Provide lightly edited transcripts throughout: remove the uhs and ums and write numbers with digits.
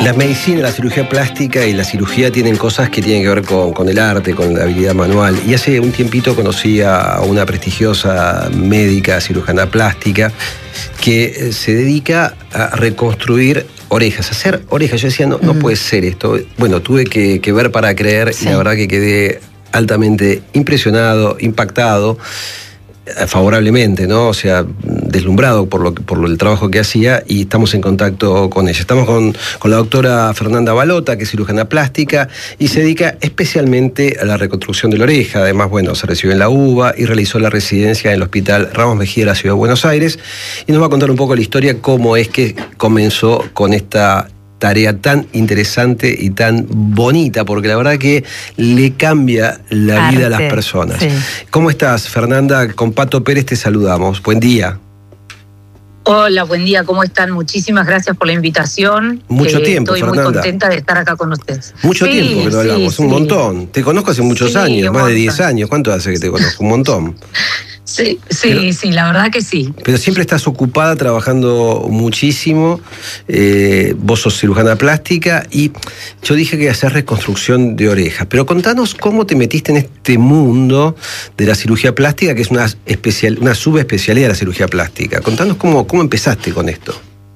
La medicina, la cirugía plástica y la cirugía tienen cosas que tienen que ver con el arte, con la habilidad manual. Y hace un tiempito conocí a una prestigiosa médica cirujana plástica que se dedica a reconstruir orejas, a hacer orejas. Yo decía, no puede ser esto. Bueno, tuve que ver para creer, sí. Y la verdad que quedé altamente impresionado, impactado, favorablemente, ¿no? O sea, deslumbrado por el trabajo que hacía, y estamos en contacto con ella. Estamos con la doctora Fernanda Balota, que es cirujana plástica y se dedica especialmente a la reconstrucción de la oreja. Además, bueno, se recibió en la UBA y realizó la residencia en el Hospital Ramos Mejía de la Ciudad de Buenos Aires, y nos va a contar un poco la historia, cómo es que comenzó con esta tarea tan interesante y tan bonita, porque la verdad que le cambia la vida a las personas. Sí. ¿Cómo estás, Fernanda? Con Pato Pérez te saludamos. Buen día. Hola, buen día, ¿cómo están? Muchísimas gracias por la invitación. Mucho tiempo, estoy Fernanda. Muy contenta de estar acá con ustedes. Mucho tiempo que no hablamos, un montón. Te conozco hace muchos años, más de 10 años. ¿Cuánto hace que te conozco? Un montón. Sí, la verdad que sí. Pero siempre estás ocupada, trabajando muchísimo. Vos sos cirujana plástica y yo dije que hacer reconstrucción de orejas. Pero contanos cómo te metiste en este mundo de la cirugía plástica, que es una subespecialidad de la cirugía plástica. Contanos cómo empezaste con esto.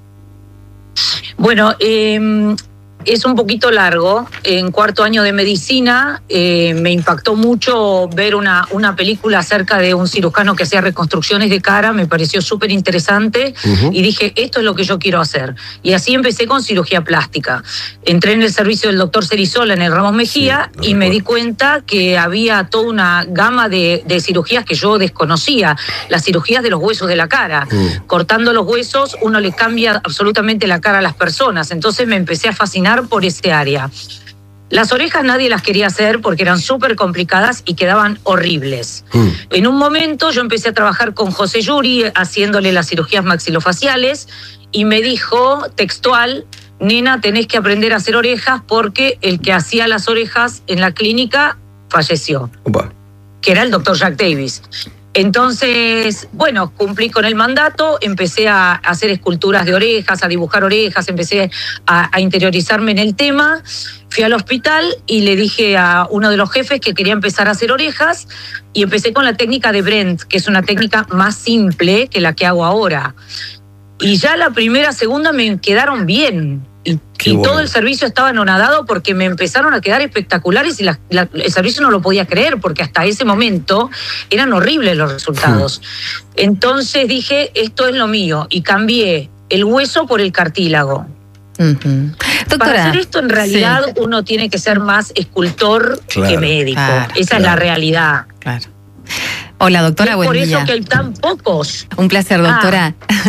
Bueno, es un poquito largo. En cuarto año de medicina me impactó mucho ver una película acerca de un cirujano que hacía reconstrucciones de cara. Me pareció súper interesante y dije, esto es lo que yo quiero hacer. Y así empecé con cirugía plástica. Entré en el servicio del doctor Cerizola en el Ramos Mejía y me di cuenta que había toda una gama de cirugías que yo desconocía. Las cirugías de los huesos de la cara. Cortando los huesos uno le cambia absolutamente la cara a las personas. Entonces me empecé a fascinar por este área. Las orejas nadie las quería hacer porque eran súper complicadas y quedaban horribles. En un momento yo empecé a trabajar con José Yuri haciéndole las cirugías maxilofaciales y me dijo textual: nena, tenés que aprender a hacer orejas porque el que hacía las orejas en la clínica falleció. Que era el doctor Jack Davis. Entonces, bueno, cumplí con el mandato, empecé a hacer esculturas de orejas, a dibujar orejas, empecé a interiorizarme en el tema. Fui al hospital y le dije a uno de los jefes que quería empezar a hacer orejas y empecé con la técnica de Brent, que es una técnica más simple que la que hago ahora. Y ya la primera, segunda me quedaron bien. Y todo el servicio estaba anonadado porque me empezaron a quedar espectaculares y el servicio no lo podía creer porque hasta ese momento eran horribles los resultados. Entonces dije, esto es lo mío, y cambié el hueso por el cartílago. Doctora, para hacer esto en realidad uno tiene que ser más escultor que médico. Esa es la realidad. Claro. Hola, doctora, buen día. Por eso que hay tan pocos. Un placer, doctora.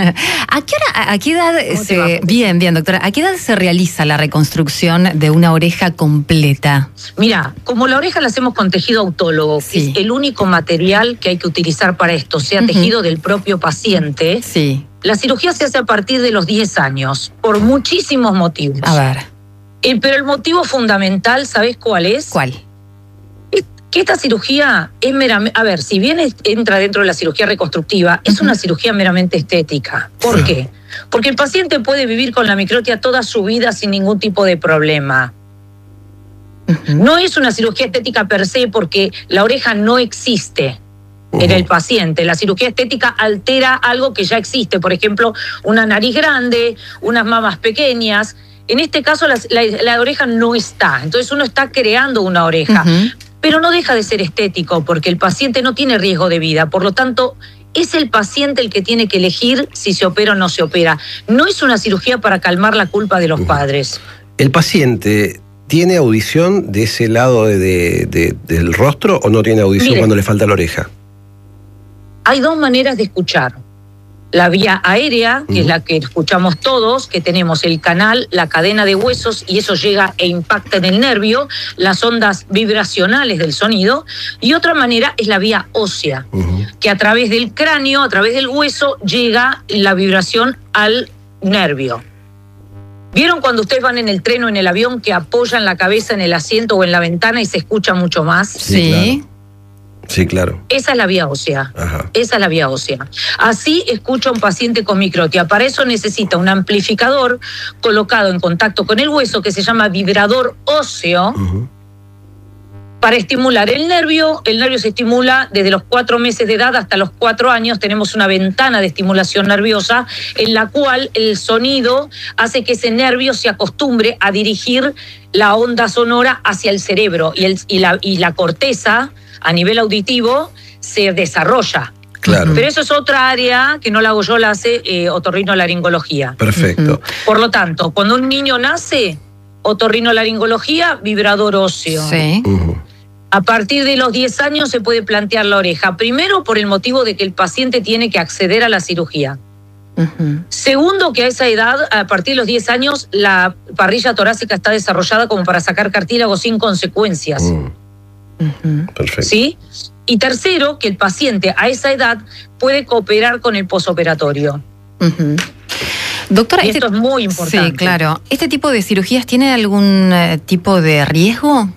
¿A qué edad bien, doctora. ¿A qué edad se realiza la reconstrucción de una oreja completa? Mira, como la oreja la hacemos con tejido autólogo, que es el único material que hay que utilizar para esto, sea tejido del propio paciente, la cirugía se hace a partir de los 10 años, por muchísimos motivos. A ver. Pero el motivo fundamental, ¿sabés cuál es? ¿Cuál? Que esta cirugía es meramente, a ver, si bien entra dentro de la cirugía reconstructiva, es una cirugía meramente estética. ¿Por qué? Porque el paciente puede vivir con la microtia toda su vida sin ningún tipo de problema. No es una cirugía estética per se porque la oreja no existe en el paciente. La cirugía estética altera algo que ya existe, por ejemplo, una nariz grande, unas mamas pequeñas. En este caso la oreja no está, entonces uno está creando una oreja. Pero no deja de ser estético porque el paciente no tiene riesgo de vida. Por lo tanto, es el paciente el que tiene que elegir si se opera o no se opera. No es una cirugía para calmar la culpa de los padres. ¿El paciente tiene audición de ese lado del rostro o no tiene audición cuando le falta la oreja? Hay dos maneras de escuchar. La vía aérea, que es la que escuchamos todos, que tenemos el canal, la cadena de huesos, y eso llega e impacta en el nervio, las ondas vibracionales del sonido. Y otra manera es la vía ósea, que a través del cráneo, a través del hueso, llega la vibración al nervio. ¿Vieron cuando ustedes van en el tren o en el avión que apoyan la cabeza en el asiento o en la ventana y se escucha mucho más? Sí. Sí, claro. Esa es la vía ósea. Ajá. Esa es la vía ósea. Así escucha un paciente con microtia. Para eso necesita un amplificador colocado en contacto con el hueso que se llama vibrador óseo. Para estimular el nervio se estimula desde los 4 meses de edad hasta los 4 años. Tenemos una ventana de estimulación nerviosa en la cual el sonido hace que ese nervio se acostumbre a dirigir la onda sonora hacia el cerebro y la corteza a nivel auditivo se desarrolla. Claro. Pero eso es otra área que no la hago yo, la hace otorrinolaringología. Perfecto. Por lo tanto, cuando un niño nace, otorrinolaringología, vibrador óseo. Sí. A partir de los 10 años se puede plantear la oreja. Primero, por el motivo de que el paciente tiene que acceder a la cirugía. Segundo, que a esa edad, a partir de los 10 años, la parrilla torácica está desarrollada como para sacar cartílago sin consecuencias. Perfecto. ¿Sí? Y tercero, que el paciente a esa edad puede cooperar con el posoperatorio. Doctora, y esto es muy importante. Sí, claro. ¿Este tipo de cirugías tiene algún tipo de riesgo?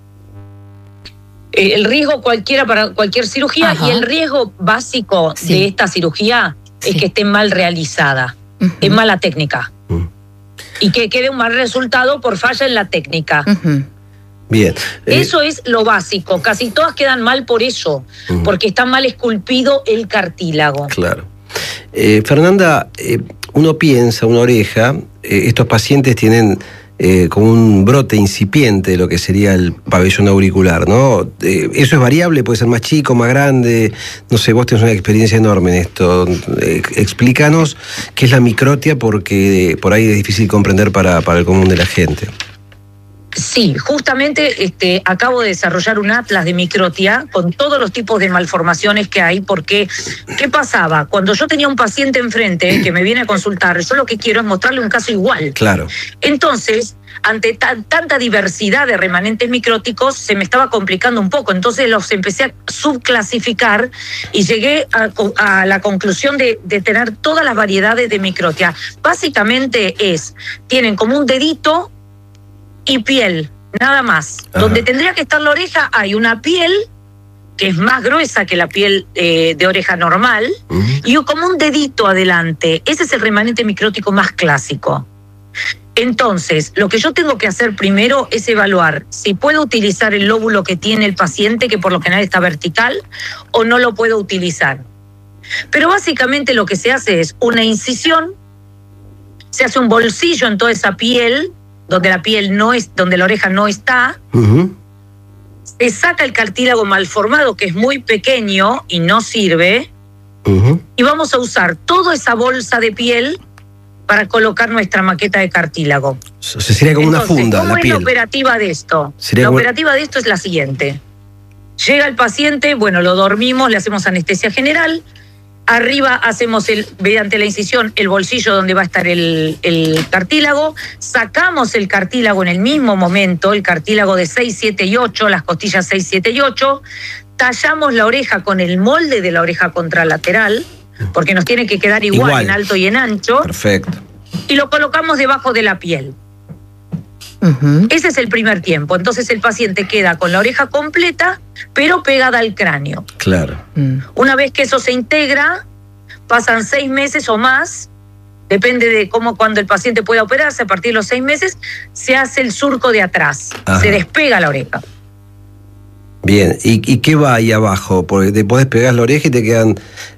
El riesgo cualquiera para cualquier cirugía. Ajá. Y el riesgo básico de esta cirugía es que esté mal realizada, es mala técnica. Y que quede un mal resultado por falla en la técnica. Bien. Eso es lo básico. Casi todas quedan mal por eso, porque está mal esculpido el cartílago. Claro. Fernanda, uno piensa, una oreja, estos pacientes tienen como un brote incipiente de lo que sería el pabellón auricular, ¿no? ¿Eso es variable? ¿Puede ser más chico, más grande? No sé, vos tenés una experiencia enorme en esto. Explícanos qué es la microtia, porque por ahí es difícil comprender para el común de la gente. Sí, justamente acabo de desarrollar un atlas de microtia con todos los tipos de malformaciones que hay, porque ¿qué pasaba? Cuando yo tenía un paciente enfrente que me viene a consultar, yo lo que quiero es mostrarle un caso igual. Claro. Entonces, ante tanta diversidad de remanentes micróticos, se me estaba complicando un poco. Entonces los empecé a subclasificar y llegué a la conclusión de tener todas las variedades de microtia. Básicamente tienen como un dedito y piel, nada más. Ajá. Donde tendría que estar la oreja hay una piel que es más gruesa que la piel de oreja normal, y como un dedito adelante. Ese es el remanente micrótico más clásico. Entonces, lo que yo tengo que hacer primero es evaluar si puedo utilizar el lóbulo que tiene el paciente, que por lo general está vertical, o no lo puedo utilizar. Pero básicamente lo que se hace es una incisión, se hace un bolsillo en toda esa piel, donde la piel no es, donde la oreja no está, se saca el cartílago malformado, que es muy pequeño y no sirve, y vamos a usar toda esa bolsa de piel para colocar nuestra maqueta de cartílago. O sea, sería como una funda, ¿cómo la piel? es la operativa de esto? La operativa de esto es la siguiente. Llega el paciente, bueno, lo dormimos, le hacemos anestesia general. Arriba hacemos, mediante la incisión, el bolsillo donde va a estar el cartílago. Sacamos el cartílago en el mismo momento, el cartílago de 6, 7 y 8, las costillas 6, 7 y 8. Tallamos la oreja con el molde de la oreja contralateral, porque nos tiene que quedar igual en alto y en ancho. Perfecto. Y lo colocamos debajo de la piel. Ese es el primer tiempo. Entonces el paciente queda con la oreja completa, pero pegada al cráneo. Claro. Una vez que eso se integra, pasan 6 meses o más, depende de cuando el paciente pueda operarse. A partir de los 6 meses se hace el surco de atrás. Ajá. Se despega la oreja. Bien, ¿y qué va ahí abajo? Porque te podés pegar la oreja y te quedan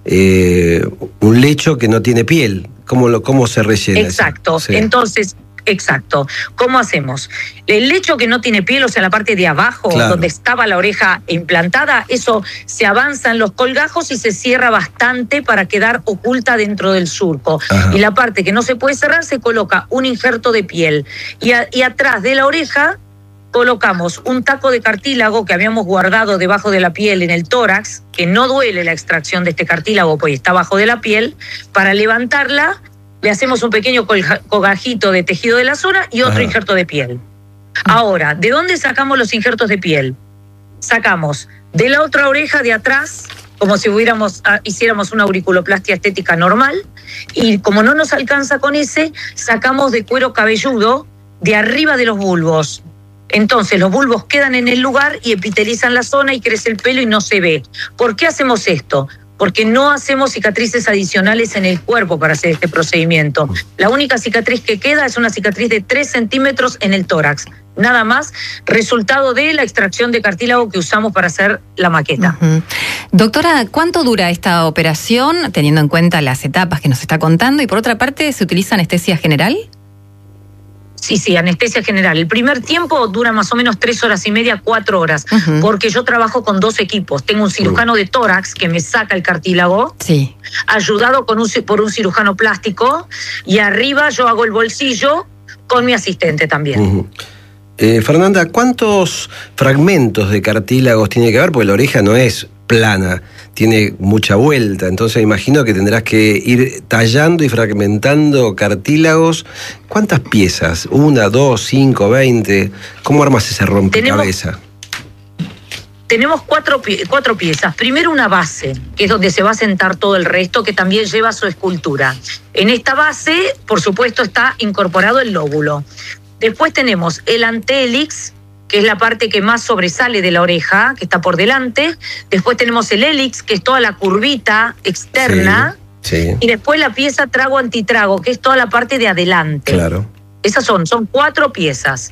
un lecho que no tiene piel. ¿Cómo se rellena? Exacto. Sí. Entonces, exacto. ¿Cómo hacemos? El lecho que no tiene piel, o sea, la parte de abajo, claro, donde estaba la oreja implantada, eso se avanza en los colgajos y se cierra bastante para quedar oculta dentro del surco. Ajá. Y la parte que no se puede cerrar se coloca un injerto de piel. Y atrás de la oreja colocamos un taco de cartílago que habíamos guardado debajo de la piel en el tórax, que no duele la extracción de este cartílago, pues está abajo de la piel. Para levantarla, le hacemos un pequeño colgajito de tejido de la zona y otro injerto de piel. Ahora, ¿de dónde sacamos los injertos de piel? Sacamos de la otra oreja de atrás, como si hiciéramos una auriculoplastia estética normal, y como no nos alcanza con ese, sacamos de cuero cabelludo de arriba de los bulbos. Entonces los bulbos quedan en el lugar y epitelizan la zona y crece el pelo y no se ve. ¿Por qué hacemos esto? Porque no hacemos cicatrices adicionales en el cuerpo para hacer este procedimiento. La única cicatriz que queda es una cicatriz de 3 centímetros en el tórax. Nada más, resultado de la extracción de cartílago que usamos para hacer la maqueta. Doctora, ¿cuánto dura esta operación, teniendo en cuenta las etapas que nos está contando? Y por otra parte, ¿se utiliza anestesia general? Sí, anestesia general. El primer tiempo dura más o menos 3 horas y media, 4 horas, porque yo trabajo con 2 equipos. Tengo un cirujano de tórax que me saca el cartílago, ayudado por un cirujano plástico, y arriba yo hago el bolsillo con mi asistente también. Fernanda, ¿cuántos fragmentos de cartílagos tiene que haber? Porque la oreja no es plana, tiene mucha vuelta, entonces imagino que tendrás que ir tallando y fragmentando cartílagos. ¿Cuántas piezas? ¿1, 2, 5, 20? ¿Cómo armas ese rompecabezas? Tenemos cuatro piezas. Primero una base, que es donde se va a sentar todo el resto, que también lleva su escultura. En esta base, por supuesto, está incorporado el lóbulo. Después tenemos el antehélix, que es la parte que más sobresale de la oreja, que está por delante. Después tenemos el hélix, que es toda la curvita externa. Sí. Y después la pieza trago-antitrago, que es toda la parte de adelante. Claro. Esas son 4 piezas.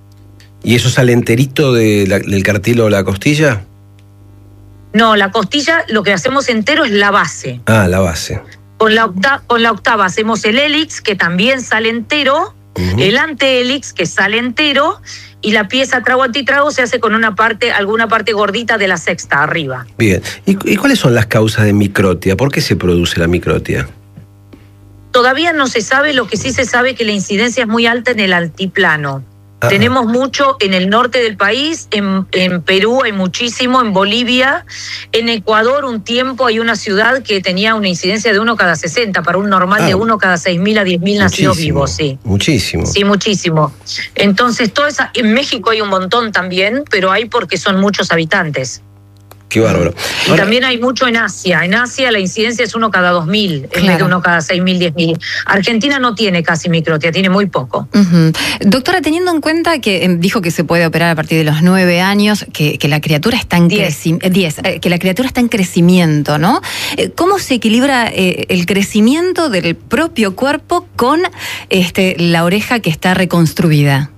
¿Y eso sale enterito del cartílago de la costilla? No, la costilla lo que hacemos entero es la base. Ah, la base. Con la octava hacemos el hélix, que también sale entero, el antehélix, que sale entero, y la pieza trago-antitrago se hace con alguna parte gordita de la sexta arriba. Bien. ¿Y cuáles son las causas de microtia? ¿Por qué se produce la microtia? Todavía no se sabe, lo que sí se sabe es que la incidencia es muy alta en el altiplano. Tenemos mucho en el norte del país, en Perú hay muchísimo, en Bolivia, en Ecuador un tiempo hay una ciudad que tenía una incidencia de 1 cada 60, para un normal de 1 cada 6.000 a 10.000 nacidos vivos, sí. Muchísimo. Sí, muchísimo. Entonces, en México hay un montón también, pero hay porque son muchos habitantes. Qué bárbaro. Y también hay mucho en Asia. En Asia la incidencia es 1 cada 2.000, en vez de 1 cada 6.000, 10.000. Argentina no tiene casi microtia, tiene muy poco. Doctora, teniendo en cuenta que dijo que se puede operar a partir de los 9 años, que la criatura está en que la criatura está en crecimiento, ¿no? ¿Cómo se equilibra el crecimiento del propio cuerpo con la oreja que está reconstruida?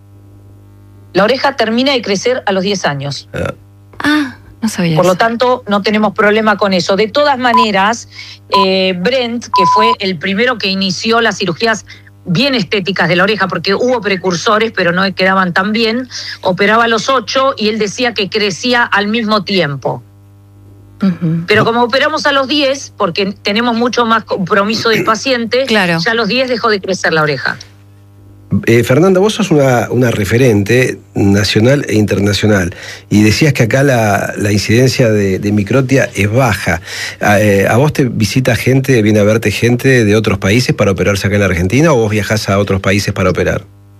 La oreja termina de crecer a los 10 años. No sabía Por eso. lo tanto, no tenemos problema con eso. De todas maneras, Brent, que fue el primero que inició las cirugías bien estéticas de la oreja, porque hubo precursores, pero no quedaban tan bien, operaba a los 8 y él decía que crecía al mismo tiempo. Pero como operamos a los 10, porque tenemos mucho más compromiso del paciente, ya a los 10 dejó de crecer la oreja. Fernanda, vos sos una referente nacional e internacional y decías que acá la incidencia de microtia es baja. ¿A vos te visita gente, viene a verte gente de otros países para operarse acá en la Argentina o vos viajás a otros países para operar?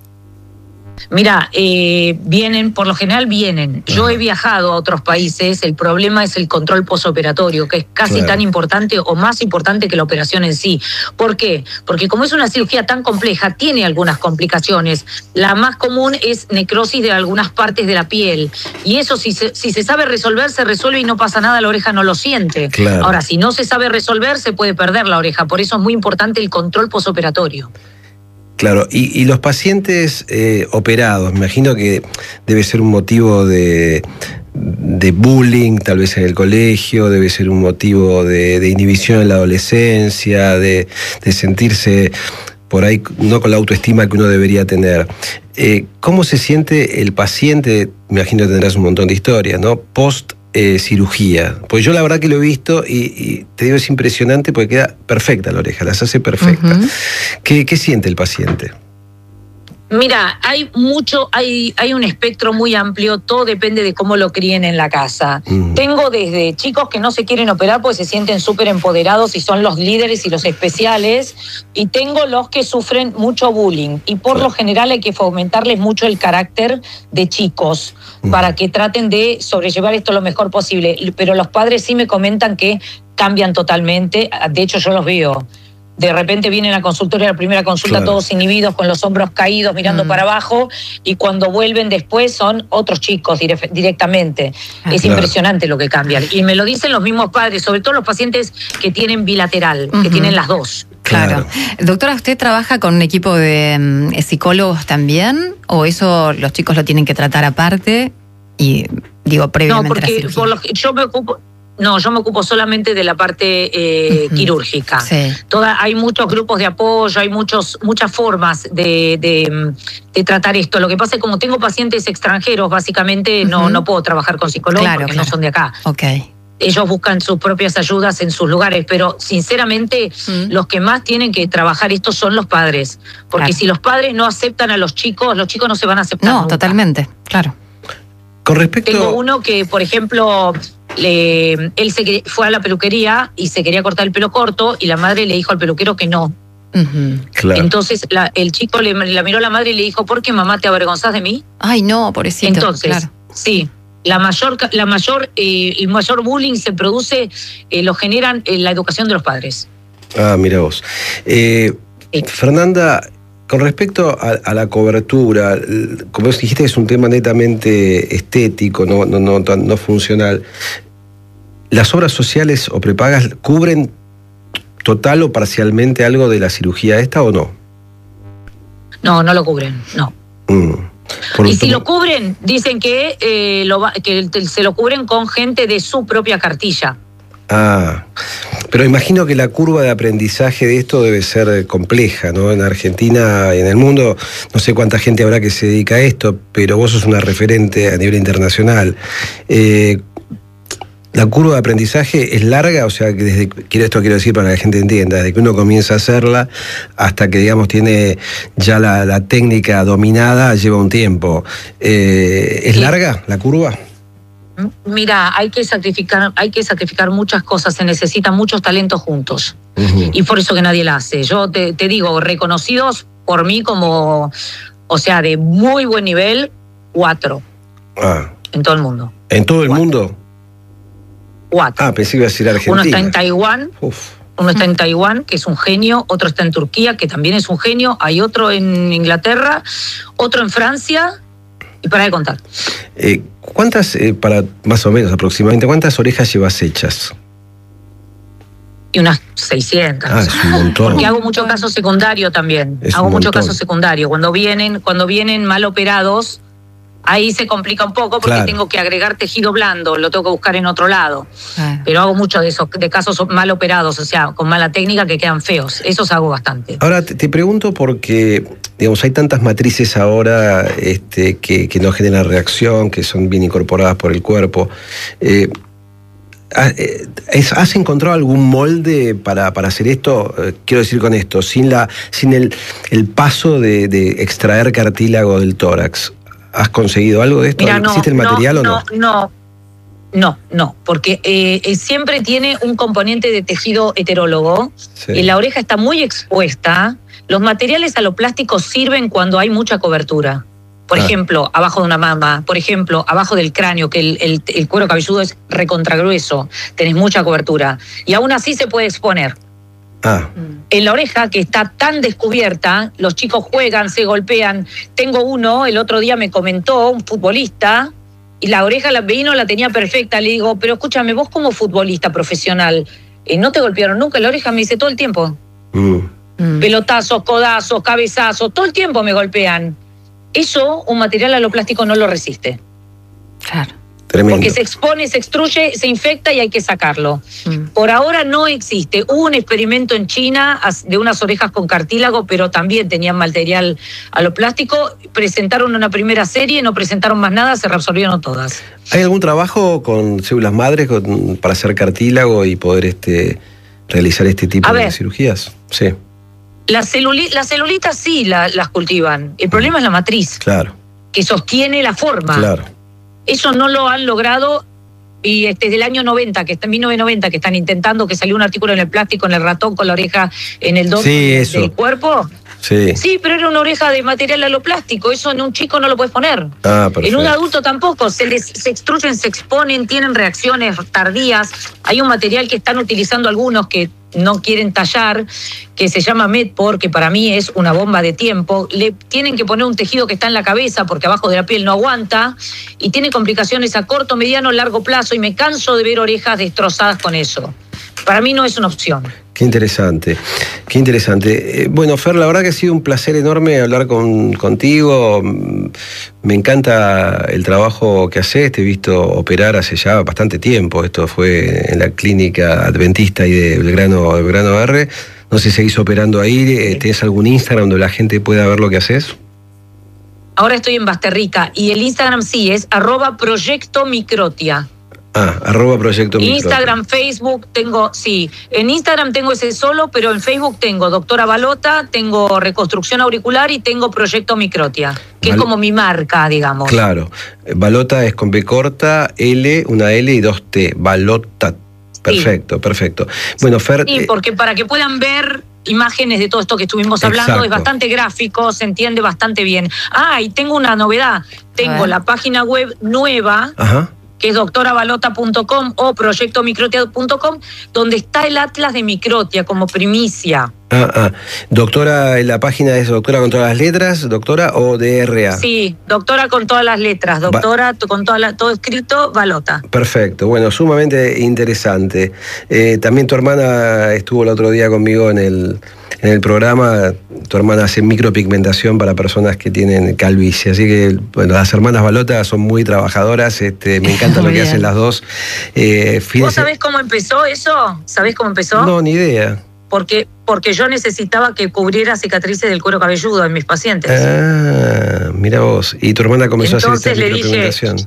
Mira, por lo general vienen. Yo he viajado a otros países, el problema es el control posoperatorio, que es casi tan importante o más importante que la operación en sí. ¿Por qué? Porque como es una cirugía tan compleja, tiene algunas complicaciones. La más común es necrosis de algunas partes de la piel. Y eso, si se sabe resolver, se resuelve y no pasa nada, la oreja no lo siente. Ahora, si no se sabe resolver, se puede perder la oreja. Por eso es muy importante el control posoperatorio. Claro, y los pacientes operados, me imagino que debe ser un motivo de bullying, tal vez en el colegio, debe ser un motivo de inhibición en la adolescencia, de sentirse por ahí no con la autoestima que uno debería tener. ¿Cómo se siente el paciente? Me imagino que tendrás un montón de historias, ¿no? Post cirugía. Pues yo la verdad que lo he visto y te digo, es impresionante porque queda perfecta la oreja, las hace perfectas. ¿Qué siente el paciente? Mira, hay un espectro muy amplio, todo depende de cómo lo críen en la casa. Tengo desde chicos que no se quieren operar porque se sienten súper empoderados y son los líderes y los especiales, y tengo los que sufren mucho bullying, y por lo general hay que fomentarles mucho el carácter de chicos para que traten de sobrellevar esto lo mejor posible, pero los padres sí me comentan que cambian totalmente, de hecho yo los veo. de repente vienen al consultorio a la primera consulta todos inhibidos, con los hombros caídos, mirando para abajo, y cuando vuelven después son otros chicos directamente. Es impresionante lo que cambian. Y me lo dicen los mismos padres, sobre todo los pacientes que tienen bilateral, que tienen las dos. Claro. Doctora, ¿usted trabaja con un equipo de psicólogos también? ¿O eso los chicos lo tienen que tratar aparte? Y digo, previamente. No, porque yo me ocupo solamente de la parte quirúrgica. Sí. Hay muchos grupos de apoyo, hay muchas formas de tratar esto. Lo que pasa es que como tengo pacientes extranjeros, básicamente no puedo trabajar con psicólogos porque no son de acá. Okay. Ellos buscan sus propias ayudas en sus lugares, pero sinceramente los que más tienen que trabajar esto son los padres. Porque si los padres no aceptan a los chicos no se van a aceptar nunca. Totalmente, claro. Con respecto... Tengo uno que, por ejemplo, él fue a la peluquería y se quería cortar el pelo corto y la madre le dijo al peluquero que no. Claro. Entonces el chico la miró a la madre y le dijo, ¿por qué, mamá, te avergonzás de mí? Ay, no, pobrecito. Entonces, sí, el mayor bullying se produce, lo generan la educación de los padres. Mira vos. Fernanda, con respecto a la cobertura, como vos dijiste, es un tema netamente estético, no funcional. ¿Las obras sociales o prepagas cubren total o parcialmente algo de la cirugía esta o no? No lo cubren, no. Y si lo cubren, dicen que se lo cubren con gente de su propia cartilla. Pero imagino que la curva de aprendizaje de esto debe ser compleja, ¿no? En Argentina y en el mundo, no sé cuánta gente habrá que se dedica a esto, pero vos sos una referente a nivel internacional. ¿La curva de aprendizaje es larga? O sea, que esto quiero decir para que la gente entienda, desde que uno comienza a hacerla hasta que, digamos, tiene ya la técnica dominada, lleva un tiempo. ¿Es larga la curva? Mira, hay que sacrificar muchas cosas, se necesitan muchos talentos juntos. Y por eso que nadie la hace. Yo te digo, reconocidos por mí como, o sea, de muy buen nivel, 4. En todo el mundo. ¿En todo el mundo? 4. Pensé que iba a decir Argentina. Uno está en Taiwán. Uno está en Taiwán, que es un genio. Otro está en Turquía, que también es un genio. Hay otro en Inglaterra. Otro en Francia. Y para de contar. ¿Cuántas, para más o menos aproximadamente, cuántas orejas llevas hechas? Y unas 600. Es un montón. Porque hago mucho caso secundario también. Hago mucho caso secundario. Cuando vienen mal operados, ahí se complica un poco porque tengo que agregar tejido blando, lo tengo que buscar en otro lado. Pero hago mucho de casos mal operados, o sea, con mala técnica que quedan feos. Esos hago bastante. Ahora, te pregunto porque, digamos, hay tantas matrices ahora que no generan reacción, que son bien incorporadas por el cuerpo. ¿Has encontrado algún molde para hacer esto? Quiero decir con esto, sin el paso de extraer cartílago del tórax. ¿Has conseguido algo de esto? Mira, ¿Existe el material o no? No, porque siempre tiene un componente de tejido heterólogo. Y la oreja está muy expuesta. Los materiales aloplásticos sirven cuando hay mucha cobertura. Por ejemplo, abajo de una mama, por ejemplo, abajo del cráneo, que el cuero cabelludo es recontragrueso, tenés mucha cobertura. Y aún así se puede exponer. En la oreja, que está tan descubierta, los chicos juegan, se golpean. Tengo uno, el otro día me comentó, un futbolista, y la oreja la tenía perfecta. Le digo, pero escúchame, vos como futbolista profesional, ¿no te golpearon nunca la oreja? Me dice, todo el tiempo. Pelotazos, codazos, cabezazos, todo el tiempo me golpean. Eso un material aloplástico no lo resiste. Claro. Tremendo. Porque se expone, se extruye, se infecta y hay que sacarlo. Por ahora no existe. Hubo un experimento en China de unas orejas con cartílago, pero también tenían material aloplástico. Presentaron una primera serie, no presentaron más nada, se reabsorbieron todas. ¿Hay algún trabajo con células madres para hacer cartílago y poder realizar este tipo de cirugías? Sí. Las celulitas sí las cultivan. El problema es la matriz. Claro. Que sostiene la forma. Claro. Eso no lo han logrado y desde el año 90, que está en 1990, que están intentando, que salió un artículo en el plástico, en el ratón con la oreja en el dorso del cuerpo. Sí. Sí, pero era una oreja de material aloplástico. Eso en un chico no lo puedes poner. Ah, perfecto. En un adulto tampoco. Se extruyen, se exponen, tienen reacciones tardías. Hay un material que están utilizando algunos que no quieren tallar, que se llama Medpor, que para mí es una bomba de tiempo. Le tienen que poner un tejido que está en la cabeza porque abajo de la piel no aguanta y tiene complicaciones a corto, mediano, largo plazo, y me canso de ver orejas destrozadas con eso. Para mí no es una opción. Qué interesante, qué interesante. Bueno, Fer, la verdad que ha sido un placer enorme hablar contigo. Me encanta el trabajo que haces. Te he visto operar hace ya bastante tiempo. Esto fue en la clínica adventista ahí de Belgrano R. No sé si seguís operando ahí. ¿Tenés algún Instagram donde la gente pueda ver lo que haces? Ahora estoy en Basterrica y el Instagram sí es @proyectomicrotia. @proyecto Microtia. Instagram, Facebook, en Instagram tengo ese solo, pero en Facebook tengo Doctora Balota, tengo Reconstrucción Auricular y tengo Proyecto Microtia, que es como mi marca, digamos. Claro, Balota es con B corta, L, una L y 2 T, Balota. Perfecto, perfecto. Bueno, Fer... Sí, porque para que puedan ver imágenes de todo esto que estuvimos hablando, exacto, es bastante gráfico, se entiende bastante bien. Y tengo una novedad, tengo la página web nueva, que es doctorabalota.com o proyectomicrotia.com, donde está el atlas de Microtia como primicia. Doctora, la página es doctora con todas las letras, doctora o DRA. Sí, doctora con todas las letras, doctora con todo escrito, Balota. Perfecto, bueno, sumamente interesante. También tu hermana estuvo el otro día conmigo en el programa. Tu hermana hace micropigmentación para personas que tienen calvicie, así que bueno, las hermanas Balota son muy trabajadoras, me encanta lo que hacen las dos. ¿Vos sabés cómo empezó eso? ¿Sabés cómo empezó? No, ni idea. Porque yo necesitaba que cubriera cicatrices del cuero cabelludo en mis pacientes. Mira vos. ¿Y tu hermana comenzó a hacer esta micropigmentación?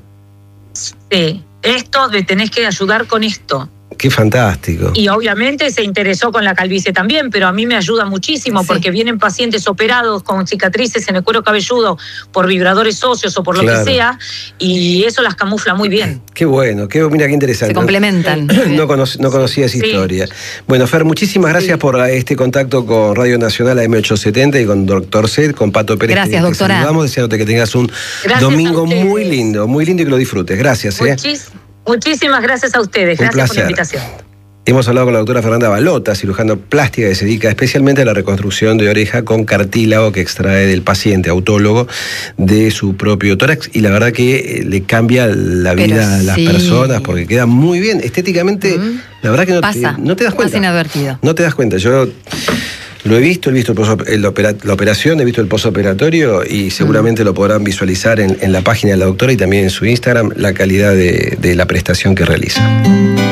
Sí, le tenés que ayudar con esto. Qué fantástico. Y obviamente se interesó con la calvicie también, pero a mí me ayuda muchísimo porque vienen pacientes operados con cicatrices en el cuero cabelludo por vibradores óseos o por lo que sea, y eso las camufla muy bien. Qué bueno, mira qué interesante. Se complementan. No conocía esa historia. Bueno, Fer, muchísimas gracias por este contacto con Radio Nacional AM870 y con Dr. Zed, con Pato Pérez. Gracias, doctora. Saludamos, deseándote que tengas un domingo muy lindo y que lo disfrutes. Gracias. Muchísimas gracias a ustedes. Gracias por la invitación. Hemos hablado con la doctora Fernanda Balota, cirujana plástica que se dedica especialmente a la reconstrucción de oreja con cartílago que extrae del paciente, autólogo, de su propio tórax, y la verdad que le cambia la vida a las personas porque queda muy bien. Estéticamente, la verdad que no te das cuenta. Pasa inadvertido. No te das cuenta. Yo lo he visto la operación, he visto el postoperatorio y seguramente lo podrán visualizar en la página de la doctora y también en su Instagram, la calidad de la prestación que realiza.